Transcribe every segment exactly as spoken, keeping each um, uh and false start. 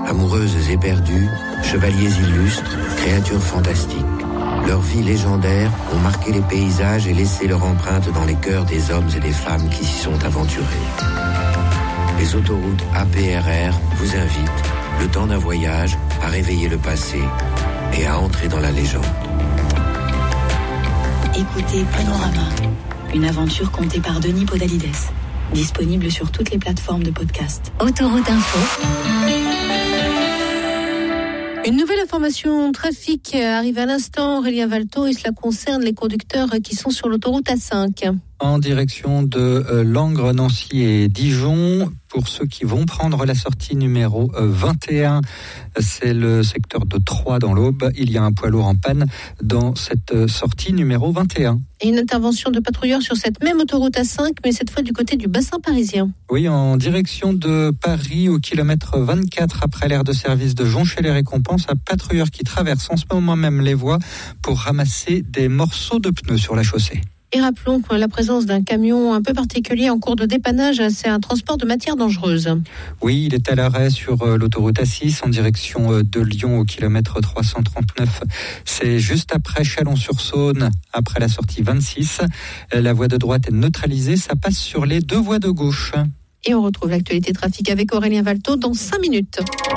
Amoureuses éperdues, chevaliers illustres, créatures fantastiques. Leurs vies légendaires ont marqué les paysages et laissé leur empreinte dans les cœurs des hommes et des femmes qui s'y sont aventurés. Les autoroutes A P R R vous invitent, le temps d'un voyage, à réveiller le passé et à entrer dans la légende. Écoutez Panorama, une aventure contée par Denis Podalides. Disponible sur toutes les plateformes de podcast. Autoroute Info. Une nouvelle information trafic arrive à l'instant, Aurélien Valto, et cela concerne les conducteurs qui sont sur l'autoroute A cinq. En direction de euh, Langres, Nancy et Dijon. Pour ceux qui vont prendre la sortie numéro vingt et un, c'est le secteur de Troyes dans l'Aube. Il y a un poids lourd en panne dans cette sortie numéro vingt et un. Et une intervention de patrouilleurs sur cette même autoroute A cinq, mais cette fois du côté du bassin parisien. Oui, en direction de Paris, au kilomètre vingt-quatre, après l'aire de service de Jonchey-les-Récompenses, un patrouilleur qui traverse en ce moment même les voies pour ramasser des morceaux de pneus sur la chaussée. Et rappelons la présence d'un camion un peu particulier en cours de dépannage, c'est un transport de matières dangereuses. Oui, il est à l'arrêt sur l'autoroute A six en direction de Lyon au kilomètre trois cent trente-neuf. C'est juste après Chalon-sur-Saône, après la sortie vingt-six. La voie de droite est neutralisée, ça passe sur les deux voies de gauche. Et on retrouve l'actualité trafic avec Aurélien Valto dans cinq minutes.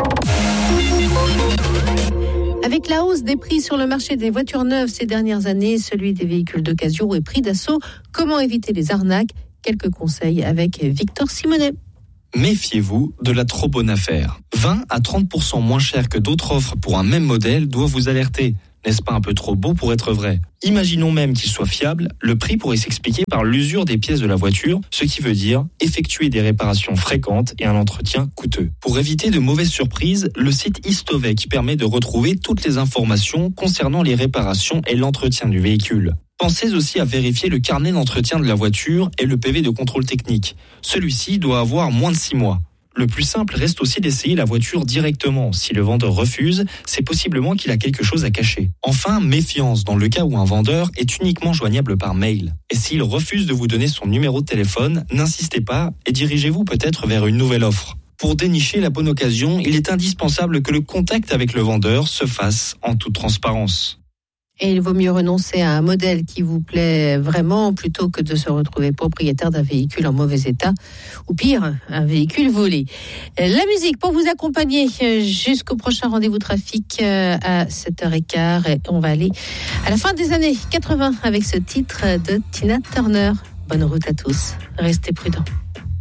Avec la hausse des prix sur le marché des voitures neuves ces dernières années, celui des véhicules d'occasion est pris d'assaut. Comment éviter les arnaques ? Quelques conseils avec Victor Simonet. Méfiez-vous de la trop bonne affaire. vingt à trente pour cent moins cher que d'autres offres pour un même modèle doit vous alerter. N'est-ce pas un peu trop beau pour être vrai ? Imaginons même qu'il soit fiable, le prix pourrait s'expliquer par l'usure des pièces de la voiture, ce qui veut dire effectuer des réparations fréquentes et un entretien coûteux. Pour éviter de mauvaises surprises, le site Istovec permet de retrouver toutes les informations concernant les réparations et l'entretien du véhicule. Pensez aussi à vérifier le carnet d'entretien de la voiture et le P V de contrôle technique. Celui-ci doit avoir moins de six mois. Le plus simple reste aussi d'essayer la voiture directement. Si le vendeur refuse, c'est possiblement qu'il a quelque chose à cacher. Enfin, méfiance dans le cas où un vendeur est uniquement joignable par mail. Et s'il refuse de vous donner son numéro de téléphone, n'insistez pas et dirigez-vous peut-être vers une nouvelle offre. Pour dénicher la bonne occasion, il est indispensable que le contact avec le vendeur se fasse en toute transparence. Et il vaut mieux renoncer à un modèle qui vous plaît vraiment plutôt que de se retrouver propriétaire d'un véhicule en mauvais état ou pire, un véhicule volé. La musique pour vous accompagner jusqu'au prochain rendez-vous trafic à sept heures quinze. Et on va aller à la fin des années quatre-vingts avec ce titre de Tina Turner. Bonne route à tous. Restez prudents.